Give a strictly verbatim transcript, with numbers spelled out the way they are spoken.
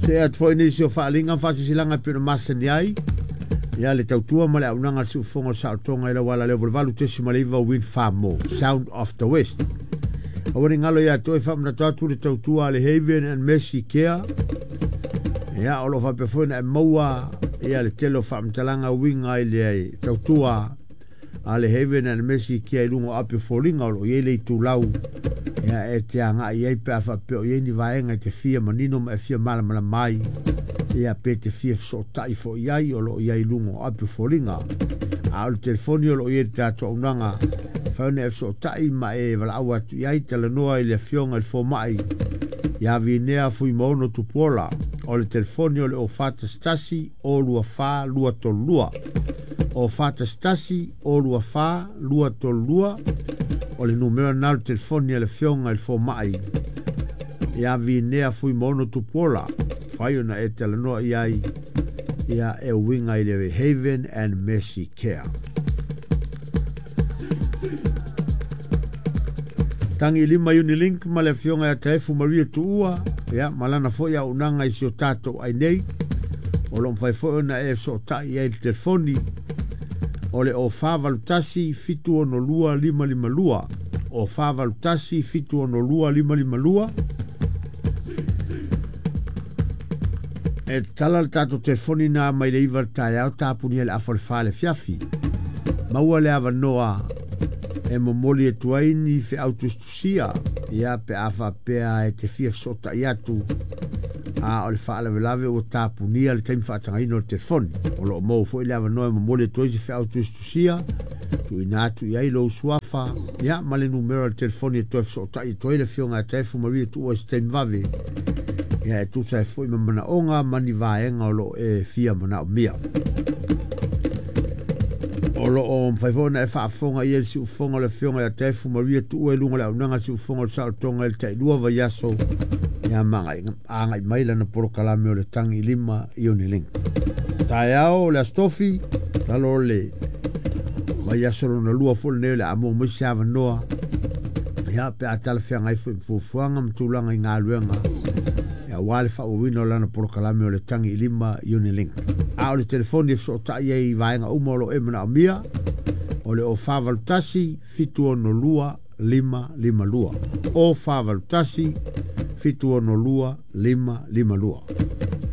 Se at foi ni sio faalinga fasi silanga pino masani ai. Ia le tautua ma le aunanga si ufonga sa utonga ila wala level valu tesi ma le iwa win far more. Sound of the West. Awani ngalo ia toi fa mna tatu le tautua le Haven and Mercy Care. Ia olo fa pefona e maua ia le telo fa mtalanga winga ile tautua ale Haven and Mercy Care lungo ape folinga olo ye le tulau. Ia e te anga ia pe afa pe o ye ni vaenga te fia manino ma e fia mala mala mai. Ia pe te fia so tai fo iai o lo iai lungo api folinga. A o le telefoni o lo iai tato unanga. Faune e so tai ma e wala awa tu iai tala noa i le fionga il fo mai. Ia vinea fui maono tu pola. O le telefoni o le o fata stasi o lua fa lua tol lua. O fata stasi o lua fa lua tol lua. O le numero na le telefoni o le fionga il fo mai. Ia vinea fui maono tu pola. Fai ona e tala noa iai ia e winga i le Haven and Mercy Care. Tangi lima Unilink ma le fionga ya taefu maria tuua ia malana fo ia unanga i sio tato ai nei o lom fai fo ona e so tai ia il telefoni o le o fava lutasi fitu ono lua lima lima lua o fava lutasi fitu ono lua lima lima lua e tala le tato telefoni na mai le iwa tai au tapuni ele afo le fale fiafi. Maua le awa noa e momoli e tuaini fe autostusia ia pe afa pea e te fia sota iatu a o le fale velave o tapuni le taimi whaatangahino le telefoni. O lo mou fo ile awa noa e momoli e tuaini fe autostusia tu inatu iai lo suafa ia ma le numero le telefoni e toef sota i toile fionga e taifu maria tu o e stem vave. Ia e tu sai foi ma mana onga mani vaenga o lo e fia mana o mia. O lo o mwhaifona e whaafonga i e si ufonga le fionga ia teifu maria tu ue lunga le aunanga si ufonga le sao tonga el te ilua va yaso. Ia manga i anga i maila na poro kalame o le tangi lima i Unilink. Tai ao le astofi, talo le va yaso lo na lua fol neo le amo mwisi ava noa. Ia pe atala fianga i fufuanga mtulanga i ngā luenga. A wale fa uwino lana poro kalame o le tangi lima Unilink. A o le telefoni e so ta ia i vaenga umolo e mana o mia. O le o favalutasi fitu ono lua lima lima lua. O favalutasi fitu ono lua lima lima lua.